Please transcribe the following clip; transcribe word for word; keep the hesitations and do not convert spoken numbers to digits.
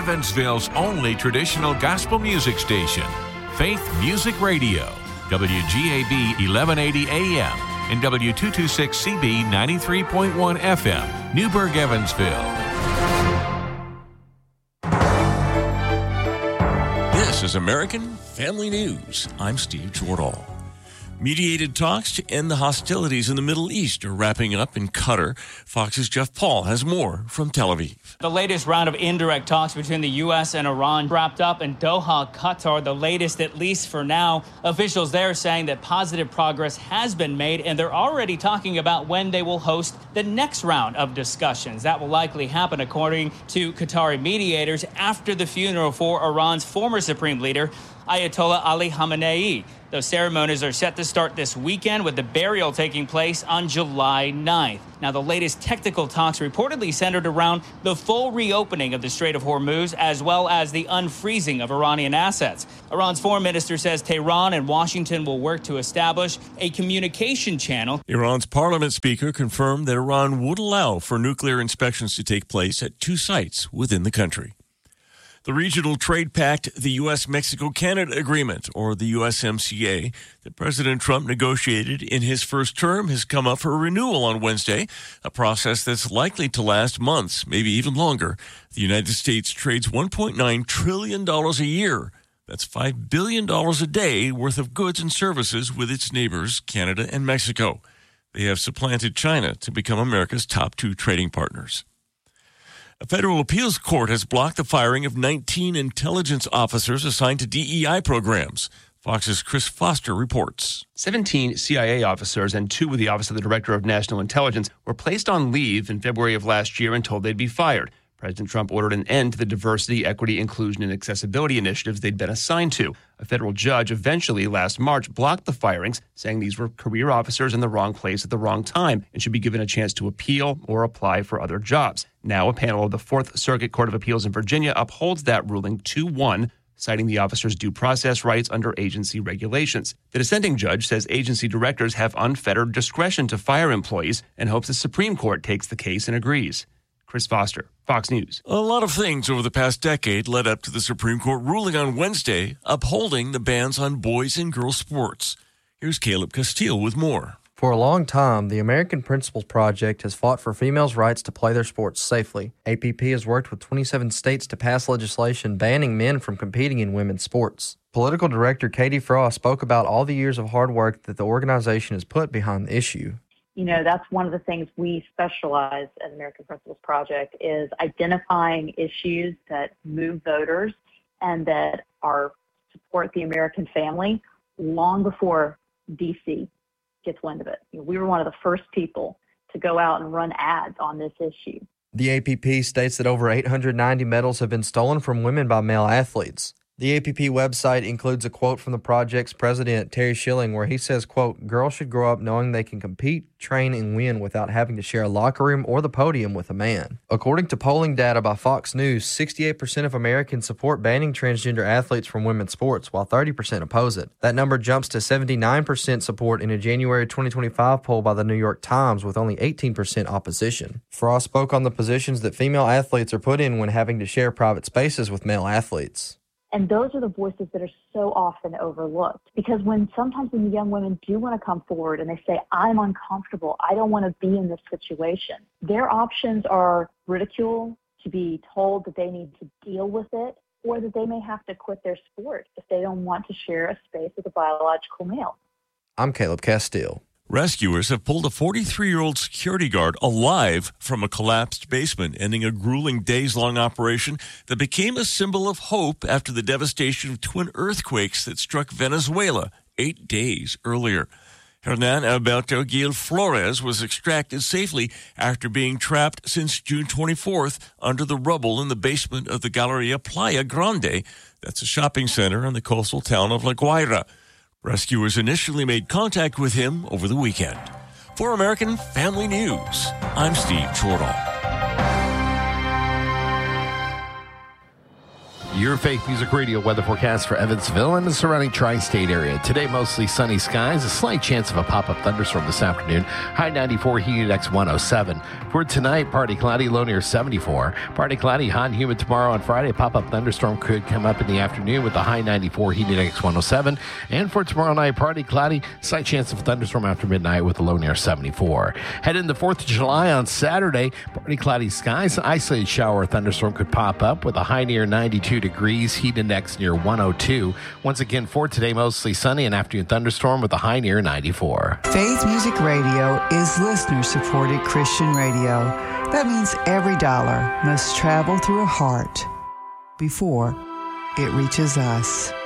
Evansville's only traditional gospel music station, Faith Music Radio, W G A B eleven eighty A M and W two twenty-six C B ninety-three point one F M, Newburgh, Evansville. This is American Family News. I'm Steve Jordahl. Mediated talks to end the hostilities in the Middle East are wrapping up in Qatar. Fox's Jeff Paul has more from Tel Aviv. The latest round of indirect talks between the U S and Iran wrapped up in Doha, Qatar, the latest at least for now. Officials there saying that positive progress has been made, and they're already talking about when they will host the next round of discussions. That will likely happen, according to Qatari mediators, after the funeral for Iran's former supreme leader, Ayatollah Ali Khamenei. Those ceremonies are set to start this weekend, with the burial taking place on July ninth. Now, the latest technical talks reportedly centered around the full reopening of the Strait of Hormuz, as well as the unfreezing of Iranian assets. Iran's foreign minister says Tehran and Washington will work to establish a communication channel. Iran's parliament speaker confirmed that Iran would allow for nuclear inspections to take place at two sites within the country. The regional trade pact, the U S Mexico Canada Agreement, or the U S M C A, that President Trump negotiated in his first term, has come up for renewal on Wednesday, a process that's likely to last months, maybe even longer. The United States trades one point nine trillion dollars a year. That's five billion dollars a day worth of goods and services with its neighbors, Canada and Mexico. They have supplanted China to become America's top two trading partners. A federal appeals court has blocked the firing of nineteen intelligence officers assigned to D E I programs. Fox's Chris Foster reports. seventeen C I A officers and two with the Office of the Director of National Intelligence were placed on leave in February of last year and told they'd be fired. President Trump ordered an end to the diversity, equity, inclusion, and accessibility initiatives they'd been assigned to. A federal judge eventually last March blocked the firings, saying these were career officers in the wrong place at the wrong time and should be given a chance to appeal or apply for other jobs. Now, a panel of the Fourth Circuit Court of Appeals in Virginia upholds that ruling two one, citing the officers' due process rights under agency regulations. The dissenting judge says agency directors have unfettered discretion to fire employees and hopes the Supreme Court takes the case and agrees. Chris Foster, Fox News. A lot of things over the past decade led up to the Supreme Court ruling on Wednesday upholding the bans on boys and girls sports. Here's Caleb Castile with more. For a long time, the American Principles Project has fought for females' rights to play their sports safely. A P P has worked with twenty-seven states to pass legislation banning men from competing in women's sports. Political Director Katie Frost spoke about all the years of hard work that the organization has put behind the issue. You know, that's one of the things we specialize at American Principles Project is identifying issues that move voters and that are support the American family long before D C gets wind of it. You know, we were one of the first people to go out and run ads on this issue. The A P P states that over eight hundred ninety medals have been stolen from women by male athletes. The A P P website includes a quote from the project's president, Terry Schilling, where he says, quote, "Girls should grow up knowing they can compete, train, and win without having to share a locker room or the podium with a man." According to polling data by Fox News, sixty-eight percent of Americans support banning transgender athletes from women's sports, while thirty percent oppose it. That number jumps to seventy-nine percent support in a January twenty twenty-five poll by the New York Times, with only eighteen percent opposition. Frost spoke on the positions that female athletes are put in when having to share private spaces with male athletes. And those are the voices that are so often overlooked. Because when sometimes when young women do want to come forward and they say, I'm uncomfortable, I don't want to be in this situation, their options are ridicule, to be told that they need to deal with it, or that they may have to quit their sport if they don't want to share a space with a biological male. I'm Caleb Castile. Rescuers have pulled a forty-three-year-old security guard alive from a collapsed basement, ending a grueling days-long operation that became a symbol of hope after the devastation of twin earthquakes that struck Venezuela eight days earlier. Hernan Alberto Gil Flores was extracted safely after being trapped since June twenty-fourth under the rubble in the basement of the Galleria Playa Grande. That's a shopping center in the coastal town of La Guaira. Rescuers initially made contact with him over the weekend. For American Family News, I'm Steve Jordahl. Your Faith Music Radio weather forecast for Evansville and the surrounding tri-state area. Today, mostly sunny skies, a slight chance of a pop-up thunderstorm this afternoon. High ninety-four, humid index one oh seven. For tonight, partly cloudy, low near seventy-four. Partly cloudy, hot and humid tomorrow on Friday. A pop-up thunderstorm could come up in the afternoon with a high ninety-four, humid index one oh seven. And for tomorrow night, partly cloudy, slight chance of a thunderstorm after midnight with a low near seventy-four. Head into the fourth of July on Saturday, partly cloudy skies. An isolated shower or thunderstorm could pop up with a high near ninety-two degrees, heat index near one oh two. Once again, for today, mostly sunny, an afternoon thunderstorm with a high near ninety-four. Faith Music Radio is listener-supported Christian radio. That means every dollar must travel through a heart before it reaches us.